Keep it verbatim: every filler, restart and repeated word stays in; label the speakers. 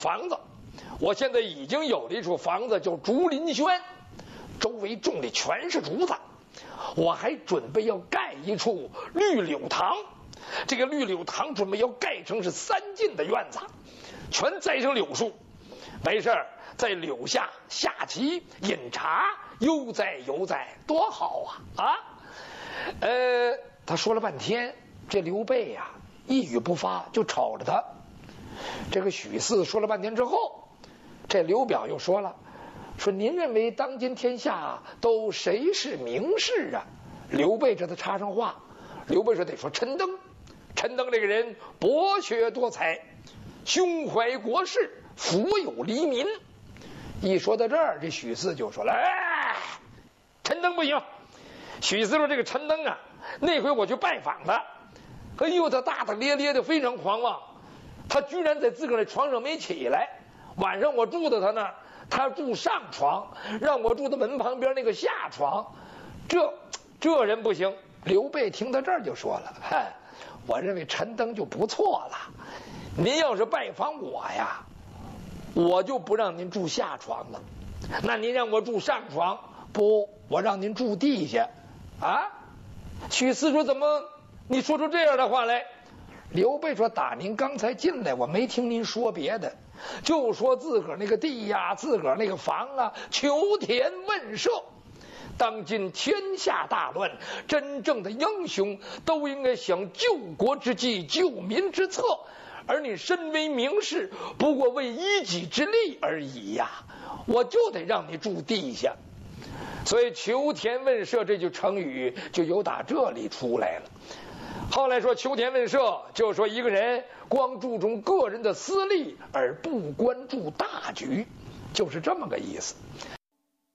Speaker 1: 房子，我现在已经有了一处房子，叫竹林轩，周围种的全是竹子。我还准备要盖一处绿柳堂，这个绿柳堂准备要盖成是三进的院子，全栽上柳树。没事儿，在柳下下棋饮茶，悠哉悠哉，多好啊啊！呃，他说了半天，这刘备呀、啊、一语不发，就瞅着他。这个许四说了半天之后，这刘表又说了，说您认为当今天下都谁是名士啊？刘备这才插上话，刘备说得说陈登，陈登这个人博学多才，胸怀国事，福有黎民。一说到这儿，这许四就说了，哎，陈登不行。许四说这个陈登啊，那回我去拜访他，哎呦，他大大咧咧的，非常狂妄，他居然在自个儿的床上没起来。晚上我住的他那儿，他住上床，让我住在门旁边那个下床，这这人不行。刘备听到这儿就说了，嗨，我认为陈登就不错了，您要是拜访我呀，我就不让您住下床了，那您让我住上床，不，我让您住地下啊。许四说，怎么你说出这样的话来？刘备说，打您刚才进来，我没听您说别的，就说自个儿那个地呀，自个儿那个房啊，求田问舍。当今天下大乱，真正的英雄都应该想救国之计，救民之策，而你身为名士，不过为一己之利而已呀，我就得让你住地下。所以求田问舍这句成语就由打这里出来了。后来说求田问舍，就是说一个人光注重个人的私利而不关注大局，就是这么个意思。